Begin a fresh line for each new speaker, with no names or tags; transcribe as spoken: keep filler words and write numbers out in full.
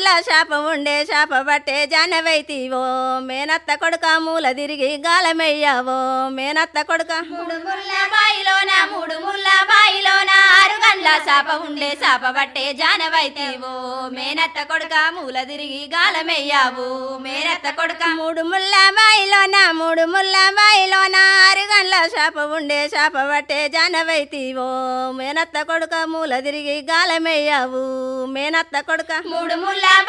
శాప ఉండే శాప బట్టే జానవైతివో మేనత్త కొడుక మూల తిరిగి గాలమెయ్యావో మేనత్త కొడుక
మూడు ముల్ల బాయిలోన మూడు ముల్ల బాయిలోన ఆరు గండ్ల శాప ఉండే శాప బట్టే జానవైతివో మేనత్త కొడుక మూల తిరిగి గాలమెయ్యావు మేనత్త కొడుక
మూడు ముల్ల బాయిలోన మూడు ముల్ల బాయిలోన ఆరు గండ్ల శాప ఉండే శాప బట్టే జానవైతివో మేనత్త కొడుక మూల తిరిగి గాలమెయ్యావు మేనత్త కొడుక
మూడు ముల్ల